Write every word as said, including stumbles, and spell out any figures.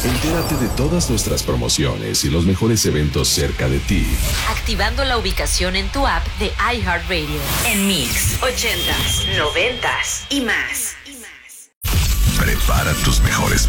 Entérate de todas nuestras promociones y los mejores eventos cerca de ti, activando la ubicación en tu app de iHeartRadio. En Mix, ochentas, noventas y más. Prepara tus mejores